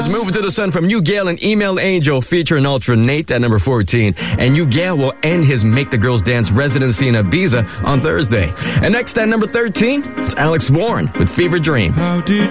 It's Moving to the Sun from New Gale and Email Angel featuring Ultra Nate at number 14. And New Gale will end his Make the Girls Dance residency in Ibiza on Thursday. And next at number 13, it's Alex Warren with Fever Dream. How did